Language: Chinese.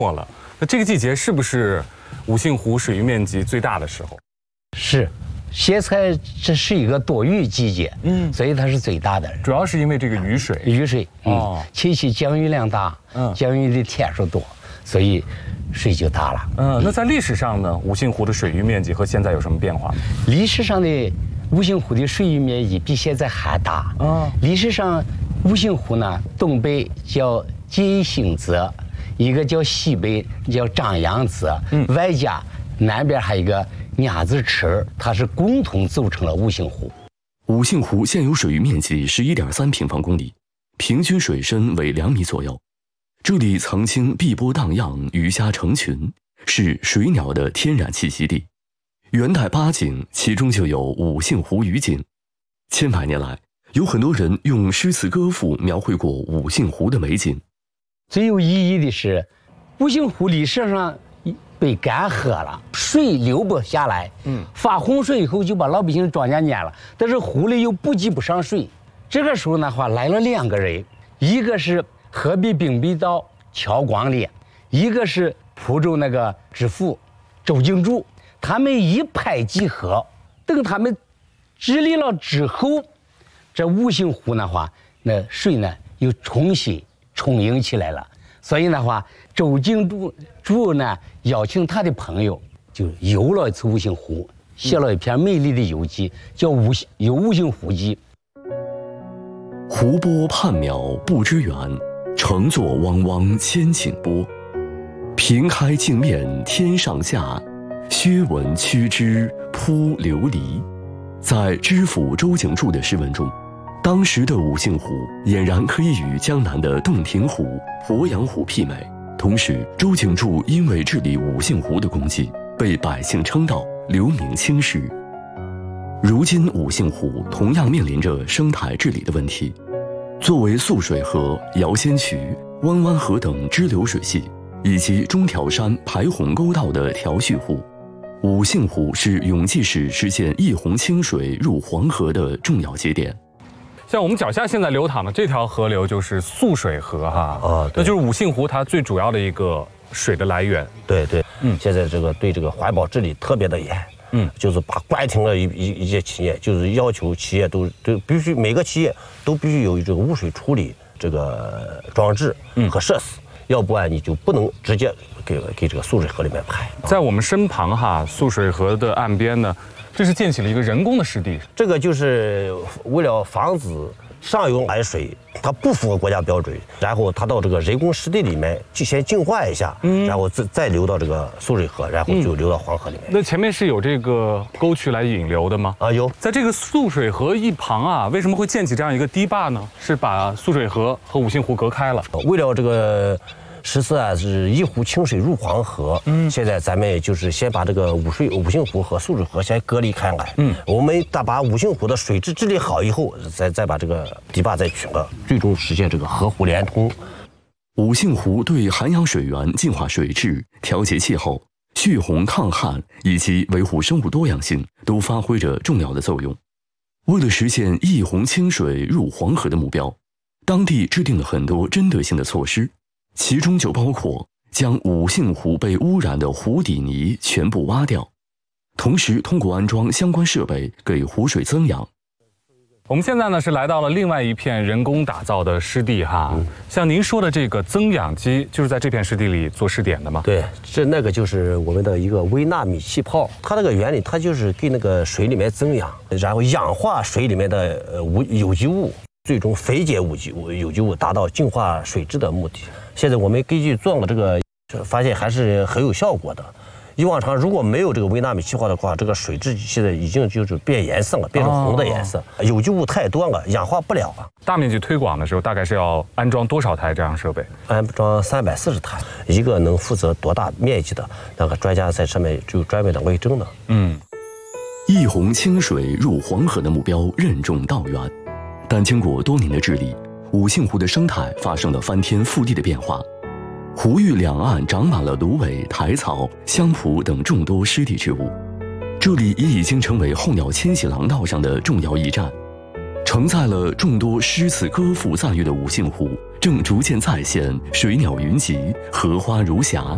末了。那这个季节是不是五姓湖水域面积最大的时候？ 是，现在这是一个多雨季节，所以它是最大的。 主要是因为这个雨水， 七夕降雨量大，降雨的天数多，所以水就大了。 那在历史上呢，五姓湖的水域面积和现在有什么变化吗？ 历史上的五姓湖的水域面积比现在还大。历史上五姓湖呢，东北叫金星泽，一个叫西北叫张杨泽，外加南边还有一个鸭子池，它是共同组成了五姓湖。 五姓湖现有水域面积11.3平方公里，平均水深为2米左右。这里曾经碧波荡漾，鱼虾成群，是水鸟的天然栖息地。元代8景，其中就有五姓湖鱼景。千百年来，有很多人用诗词歌赋描绘过五姓湖的美景。 最有意义的是，五姓湖历史上被干涸了，水流不下来，发洪水以后就把老百姓庄稼淹了，但是湖里又补给不上水。这个时候的话，来了2个人，一个是河北并北道乔光烈，一个是蒲州那个知府周敬柱，他们一拍即合。等他们治理了之后，这五姓湖的话，那水呢又重新充盈起来了。所以的话，周敬柱呢邀请他的朋友，就游了一次五姓湖，写了一篇美丽的游记，叫《游五姓湖记》。 湖波缥缈不知远，乘坐汪汪千顷波。平开镜面天上下，薛文屈之扑琉璃。在知府周敬柱的诗文中，当时的五姓湖俨然可以与江南的洞庭湖、鄱阳湖媲美。同时，周敬柱因为治理五姓湖的功绩，被百姓称道，留名青史。如今，五姓湖同样面临着生态治理的问题。作为素水河、瑶仙渠、弯弯河等支流水系，以及中条山排洪沟道的调蓄湖，五姓湖是永济市实现一洪清水入黄河的重要节点。 像我们脚下现在流淌的这条河流就是素水河哈，那就是五姓湖它最主要的一个水的来源。 对，现在这个对这个环保治理特别的严，就是把关停了一些企业，就是要求企业都必须每个企业都必须有这个污水处理这个装置和设施，要不然你就不能直接给这个素水河里面排。 在我们身旁哈，素水河的岸边呢，这是建起了一个人工的湿地， 这个就是为了防止上游来水它不符合国家标准，然后它到这个人工湿地里面就先净化一下，然后再流到这个素水河，然后就流到黄河里面。 那前面是有这个沟渠来引流的吗？ 有。 在这个素水河一旁啊，为什么会建起这样一个堤坝呢？是把素水河和五姓湖隔开了。 为了这个实施是一湖清水入黄河，现在咱们就是先把这个五姓湖和素水河先隔离开来，我们把五姓湖的水质治理好以后，再把这个堤坝再取了，最终实现这个河湖连通。 五姓湖对涵养水源、净化水质、调节气候、蓄洪抗旱以及维护生物多样性都发挥着重要的作用。为了实现一洪清水入黄河的目标，当地制定了很多针对性的措施，其中就包括将五姓湖被污染的湖底泥全部挖掉，同时通过安装相关设备给湖水增氧。 我们现在呢是来到了另外一片人工打造的湿地哈，像您说的这个增氧机就是在这片湿地里做试点的吗？ 对，那个就是我们的一个微纳米气泡，它这个原理它就是给那个水里面增氧，然后氧化水里面的有机物，最终分解有机物，达到净化水质的目的。现在我们根据做了这个，发现还是很有效果的。以往常如果没有这个微纳米气泡的话，这个水质现在已经就是变颜色了，变成红的颜色，有机物太多了，氧化不了了。 大面积推广的时候，大概是要安装多少台这样设备？ 安装340台，一个能负责多大面积的那个专家在上面就专门的为证的。 一洪清水入黄河的目标任重道远，但经过多年的治理，五姓湖的生态发生了翻天覆地的变化。湖域两岸长满了芦苇、苔草、香蒲等众多湿地植物，这里也已经成为候鸟迁徙廊道上的重要驿站。承载了众多诗词歌赋赞誉的五姓湖，正逐渐再现水鸟云集、荷花如霞。